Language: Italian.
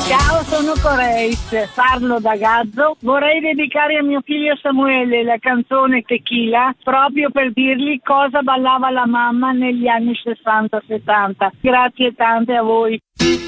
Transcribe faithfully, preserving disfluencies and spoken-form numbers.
Ciao, sono Coreis, parlo da Gazzo. Vorrei dedicare a mio figlio Samuele la canzone Tequila, proprio per dirgli cosa ballava la mamma negli anni sessanta settanta. Grazie tante a voi.